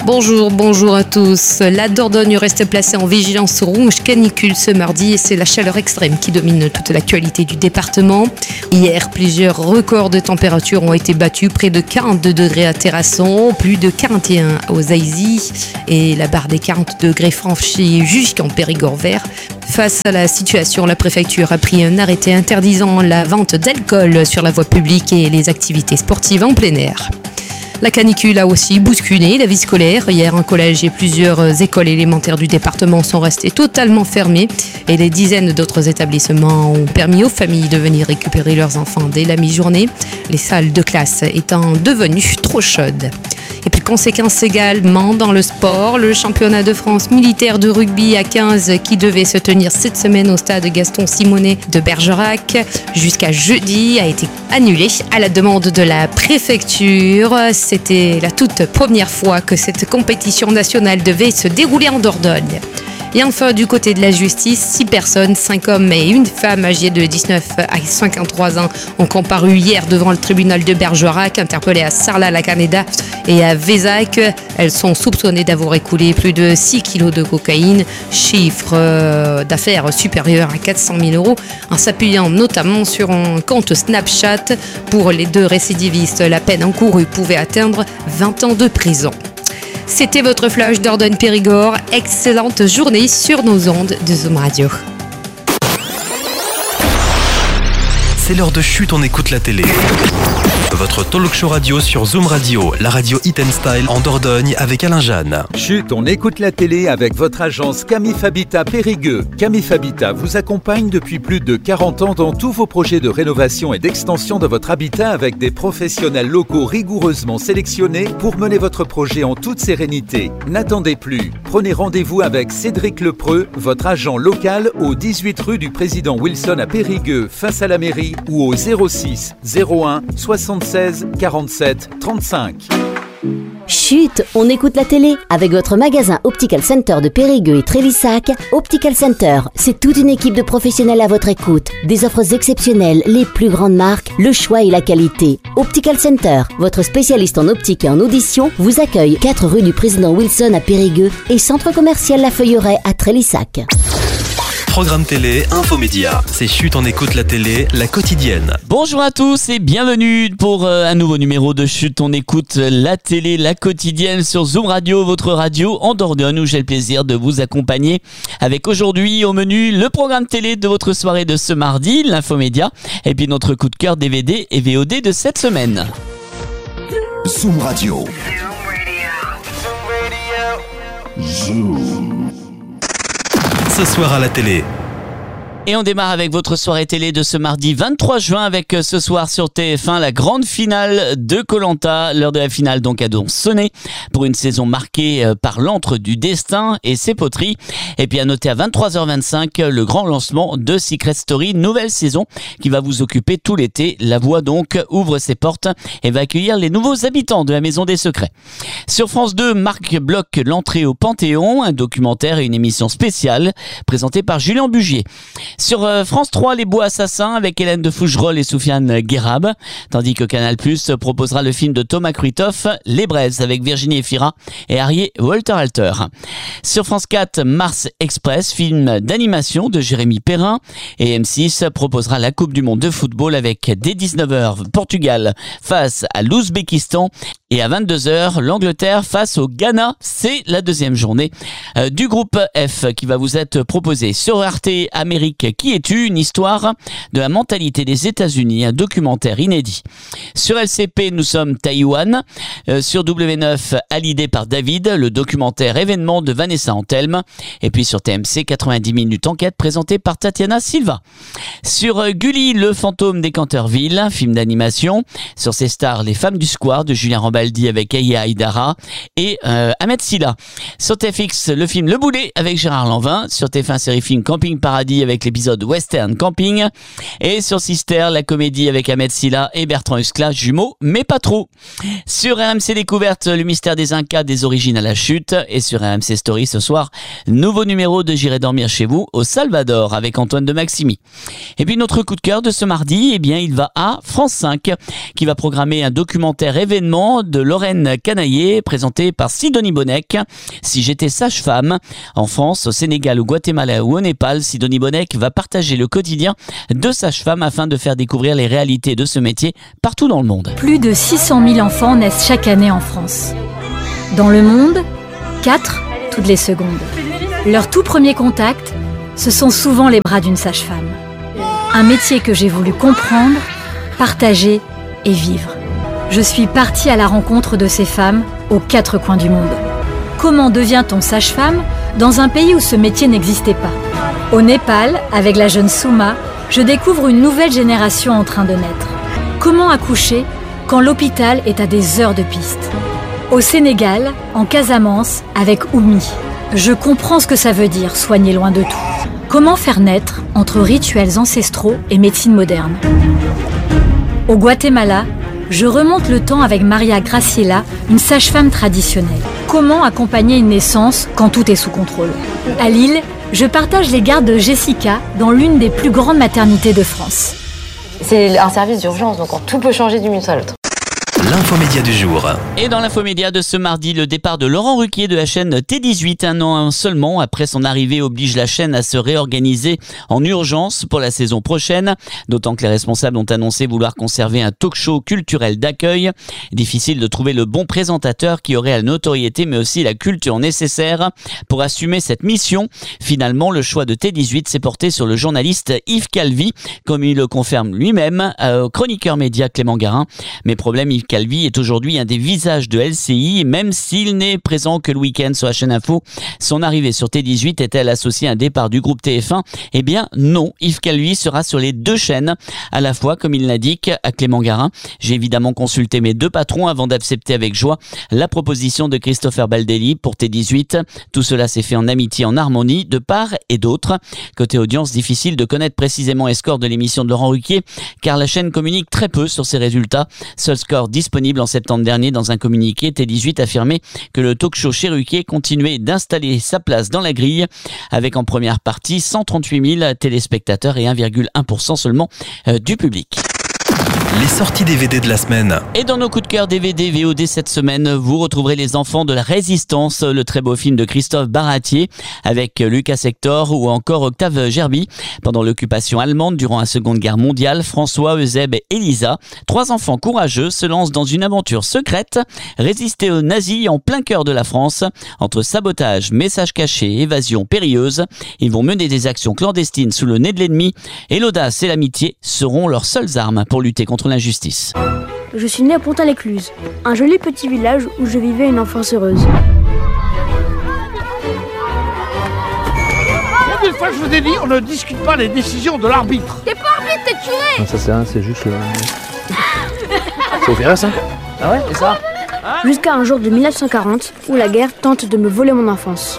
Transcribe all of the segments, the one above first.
Bonjour à tous. La Dordogne reste placée en vigilance rouge canicule ce mardi et c'est la chaleur extrême qui domine toute l'actualité du département. Hier, plusieurs records de température ont été battus, près de 42 degrés à Terrasson, plus de 41 aux Aisy et la barre des 40 degrés franchie jusqu'en Périgord vert. Face à la situation, la préfecture a pris un arrêté interdisant la vente d'alcool sur la voie publique et les activités sportives en plein air. La canicule a aussi bousculé la vie scolaire. Hier, un collège et plusieurs écoles élémentaires du département sont restées totalement fermées et des dizaines d'autres établissements ont permis aux familles de venir récupérer leurs enfants dès la mi-journée, les salles de classe étant devenues trop chaudes. Et puis conséquence également dans le sport, le championnat de France militaire de rugby à 15 qui devait se tenir cette semaine au stade Gaston Simonet de Bergerac jusqu'à jeudi a été annulé à la demande de la préfecture. C'était la toute première fois que cette compétition nationale devait se dérouler en Dordogne. Et enfin, du côté de la justice, 6 personnes, 5 hommes et une femme âgées de 19 à 53 ans ont comparu hier devant le tribunal de Bergerac, interpellées à Sarlat-la-Canéda et à Vézac. Elles sont soupçonnées d'avoir écoulé plus de 6 kilos de cocaïne, chiffre d'affaires supérieur à 400 000 euros, en s'appuyant notamment sur un compte Snapchat. Pour les 2 récidivistes, la peine encourue pouvait atteindre 20 ans de prison. C'était votre flash Dordogne-Périgord. Excellente journée sur nos ondes de Zoom Radio. C'est l'heure de Chut, on écoute la télé. Votre talk show radio sur Zoom Radio, la radio Hit & Style en Dordogne avec Alain Jeanne. Chut, on écoute la télé avec votre agence Camif Habitat Périgueux. Camif Habitat vous accompagne depuis plus de 40 ans dans tous vos projets de rénovation et d'extension de votre habitat avec des professionnels locaux rigoureusement sélectionnés pour mener votre projet en toute sérénité. N'attendez plus. Prenez rendez-vous avec Cédric Lepreux, votre agent local au 18 rue du Président Wilson à Périgueux, face à la mairie, ou au 06 01 76 47 35. Chut, on écoute la télé avec votre magasin Optical Center de Périgueux et Trélissac. Optical Center, c'est toute une équipe de professionnels à votre écoute. Des offres exceptionnelles, les plus grandes marques, le choix et la qualité. Optical Center, votre spécialiste en optique et en audition, vous accueille 4 rue du Président Wilson à Périgueux et centre commercial La Feuilleraie à Trélissac. Programme télé, infomédia. C'est Chut, on écoute la télé, la quotidienne. Bonjour à tous et bienvenue pour un nouveau numéro de Chut, on écoute la télé, la quotidienne sur Zoom Radio, votre radio en Dordogne où j'ai le plaisir de vous accompagner avec aujourd'hui au menu le programme télé de votre soirée de ce mardi, l'infomédia, et puis notre coup de cœur DVD et VOD de cette semaine. Zoom Radio. Zoom. Ce soir à la télé. Et on démarre avec votre soirée télé de ce mardi 23 juin avec ce soir sur TF1 la grande finale de Koh-Lanta. L'heure de la finale donc a donc sonné pour une saison marquée par l'antre du destin et ses poteries. Et puis à noter à 23h25 le grand lancement de Secret Story, nouvelle saison qui va vous occuper tout l'été. La Voix donc ouvre ses portes et va accueillir les nouveaux habitants de la Maison des Secrets. Sur France 2, Marc bloque l'entrée au Panthéon, un documentaire et une émission spéciale présentée par Julien Bugier. Sur France 3, Les Bois Assassins avec Hélène de Fougerolles et Soufiane Guérab, tandis que Canal+ proposera le film de Thomas Kruithoff, Les Braises avec Virginie Efira et Harry Walter-Alter. Sur France 4, Mars Express, film d'animation de Jérémy Perrin, et M6 proposera la Coupe du Monde de football avec dès 19h Portugal face à l'Ouzbékistan et à 22h l'Angleterre face au Ghana. C'est la deuxième journée du groupe F qui va vous être proposée. Sur Arte Amérique, Qui es-tu? Une histoire de la mentalité des États-Unis, un documentaire inédit. Sur LCP, nous sommes Taïwan. Sur W9, Hallyday par David, le documentaire événement de Vanessa Antelme. Et puis sur TMC, 90 minutes enquête présentée par Tatiana Silva. Sur Gulli, le fantôme des Canterville, film d'animation. Sur ses stars, Les femmes du square de Julien Rambaldi avec Aya Aïdara et Ahmed Silla. Sur TFX, le film Le Boulet avec Gérard Lanvin. Sur TF1 série film Camping Paradis avec les l'épisode Western Camping. Et sur Sister, la comédie avec Ahmed Silla et Bertrand Huskla, jumeaux, mais pas trop. Sur RMC Découverte, le mystère des Incas, des origines à la chute. Et sur RMC Story ce soir, nouveau numéro de J'irai dormir chez vous au Salvador avec Antoine de Maximi. Et puis notre coup de cœur de ce mardi, eh bien il va à France 5 qui va programmer un documentaire événement de Lorraine Canaillé présenté par Sidonie Bonnec. Si j'étais sage-femme, en France, au Sénégal, au Guatemala ou au Népal, Sidonie Bonnec va partager le quotidien de sage-femme afin de faire découvrir les réalités de ce métier partout dans le monde. Plus de 600 000 enfants naissent chaque année en France. Dans le monde, 4 toutes les secondes. Leur tout premier contact, ce sont souvent les bras d'une sage-femme. Un métier que j'ai voulu comprendre, partager et vivre. Je suis partie à la rencontre de ces femmes aux 4 coins du monde. Comment devient-on sage-femme dans un pays où ce métier n'existait pas ? Au Népal, avec la jeune Souma, je découvre une nouvelle génération en train de naître. Comment accoucher quand l'hôpital est à des heures de piste ? Au Sénégal, en Casamance, avec Oumi. Je comprends ce que ça veut dire, soigner loin de tout. Comment faire naître entre rituels ancestraux et médecine moderne ? Au Guatemala, je remonte le temps avec Maria Graciela, une sage-femme traditionnelle. Comment accompagner une naissance quand tout est sous contrôle ? À Lille, je partage les gardes de Jessica dans l'une des plus grandes maternités de France. C'est un service d'urgence, donc tout peut changer d'une minute à l'autre. L'infomédia du jour. Et dans l'infomédia de ce mardi, le départ de Laurent Ruquier de la chaîne T18, un an seulement après son arrivée, oblige la chaîne à se réorganiser en urgence pour la saison prochaine, d'autant que les responsables ont annoncé vouloir conserver un talk-show culturel d'accueil. Difficile de trouver le bon présentateur qui aurait la notoriété mais aussi la culture nécessaire pour assumer cette mission. Finalement, le choix de T18 s'est porté sur le journaliste Yves Calvi, comme il le confirme lui-même au chroniqueur média Clément Garin. Mais problème, Yves Calvi est aujourd'hui un des visages de LCI et même s'il n'est présent que le week-end sur la chaîne Info, son arrivée sur T18 est-elle associée à un départ du groupe TF1 ? Eh bien non, Yves Calvi sera sur les 2 chaînes à la fois comme il l'indique à Clément Garin. J'ai évidemment consulté mes 2 patrons avant d'accepter avec joie la proposition de Christopher Baldelli pour T18. Tout cela s'est fait en amitié, en harmonie de part et d'autre. Côté audience, difficile de connaître précisément les scores de l'émission de Laurent Ruquier car la chaîne communique très peu sur ses résultats. Seul score disponible en septembre dernier dans un communiqué, T18 affirmait que le talk-show chez Ruquier continuait d'installer sa place dans la grille avec en première partie 138 000 téléspectateurs et 1,1% seulement du public. Les sorties DVD de la semaine. Et dans nos coups de cœur DVD VOD cette semaine, vous retrouverez Les Enfants de la Résistance, le très beau film de Christophe Baratier avec Lucas Hector ou encore Octave Gerby. Pendant l'occupation allemande durant la Seconde Guerre mondiale, François, Eusèbe et Elisa, 3 enfants courageux, se lancent dans une aventure secrète, résister aux nazis en plein cœur de la France. Entre sabotage, messages cachés, évasion périlleuse, ils vont mener des actions clandestines sous le nez de l'ennemi et l'audace et l'amitié seront leurs seules armes pour lutter contre l'injustice. Je suis née à Pontin-l'Écluse, un joli petit village où je vivais une enfance heureuse. Une fois que je vous ai dit, on ne discute pas les décisions de l'arbitre. T'es pas arbitre, t'es tué. Non, ça c'est rien, c'est juste... C'est opéré ça ? Ah ouais, et ça ? Jusqu'à un jour de 1940 où la guerre tente de me voler mon enfance.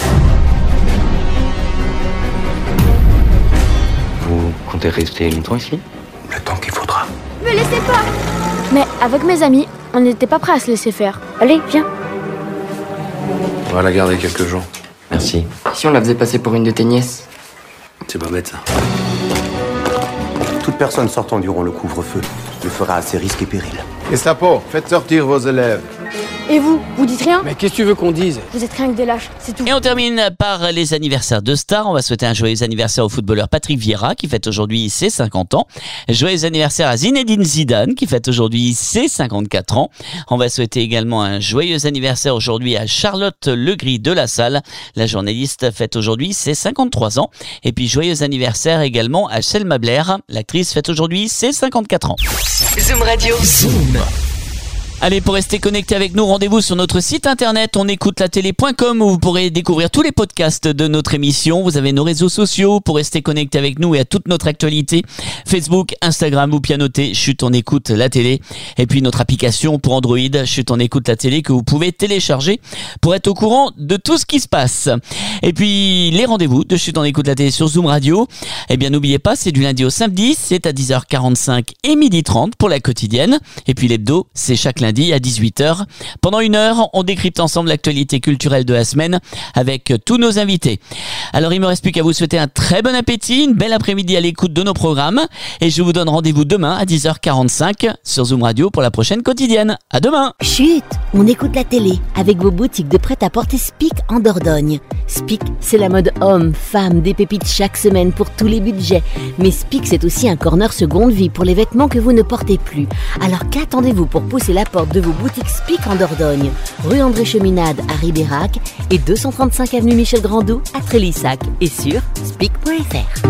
Vous comptez rester longtemps ici ? Le temps qu'il faudra. Me laissez pas. Mais avec mes amis, on n'était pas prêts à se laisser faire. Allez, viens. On va la garder quelques jours. Merci. Si on la faisait passer pour une de tes nièces ? C'est pas bête ça. Toute personne sortant durant le couvre-feu le fera à ses risques et périls. Gestapo, faites sortir vos élèves. Et vous dites rien ? Mais qu'est-ce que tu veux qu'on dise ? Vous êtes rien que des lâches, c'est tout. Et on termine par les anniversaires de stars. On va souhaiter un joyeux anniversaire au footballeur Patrick Vieira qui fête aujourd'hui ses 50 ans. Joyeux anniversaire à Zinedine Zidane qui fête aujourd'hui ses 54 ans. On va souhaiter également un joyeux anniversaire aujourd'hui à Charlotte Legris de la Salle. La journaliste fête aujourd'hui ses 53 ans. Et puis joyeux anniversaire également à Selma Blair. L'actrice fête aujourd'hui ses 54 ans. Zoom Radio. Zoom. Allez, pour rester connecté avec nous, rendez-vous sur notre site internet onécoutelatélé.com où vous pourrez découvrir tous les podcasts de notre émission. Vous avez nos réseaux sociaux pour rester connecté avec nous et à toute notre actualité. Facebook, Instagram, vous pianotez Chut, on écoute la télé. Et puis notre application pour Android, Chut, on écoute la télé, que vous pouvez télécharger pour être au courant de tout ce qui se passe. Et puis les rendez-vous de Chut, on écoute la télé sur Zoom Radio. Eh bien, n'oubliez pas, c'est du lundi au samedi, c'est à 10h45 et 12h30 pour la quotidienne. Et puis l'hebdo, c'est chaque lundi à 18h. Pendant 1 heure, on décrypte ensemble l'actualité culturelle de la semaine avec tous nos invités. Alors, il me reste plus qu'à vous souhaiter un très bon appétit, une belle après-midi à l'écoute de nos programmes. Et je vous donne rendez-vous demain à 10h45 sur Zoom Radio pour la prochaine quotidienne. À demain! Chut, on écoute la télé avec vos boutiques de prêt-à-porter Spic en Dordogne. Spic, c'est la mode homme, femme, des pépites chaque semaine pour tous les budgets. Mais Spic, c'est aussi un corner seconde vie pour les vêtements que vous ne portez plus. Alors qu'attendez-vous pour pousser la porte de vos boutiques Spic en Dordogne, rue André Cheminade à Ribérac et 235 avenue Michel Grandou à Trélissac et sur spic.fr.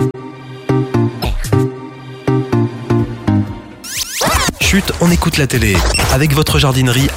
Chut, on écoute la télé avec votre jardinerie